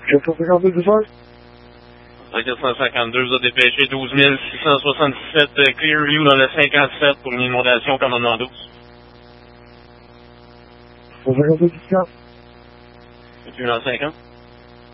452 du soir? 452, vous a dépêché 12 677 Clearview dans le 57 pour une inondation commandement 12. 452 du soir? Es-tu dans le 50?